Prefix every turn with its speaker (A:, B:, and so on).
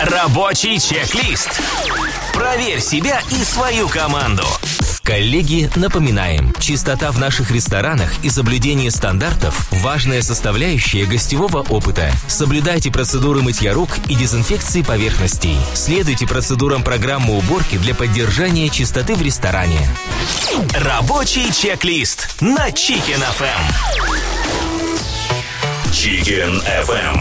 A: Рабочий чек-лист. Проверь себя и свою команду. Коллеги, напоминаем, чистота в наших ресторанах и соблюдение стандартов – важная составляющая гостевого опыта. Соблюдайте процедуры мытья рук и дезинфекции поверхностей. Следуйте процедурам программы уборки для поддержания чистоты в ресторане. Рабочий чек-лист на Chicken FM. Chicken FM.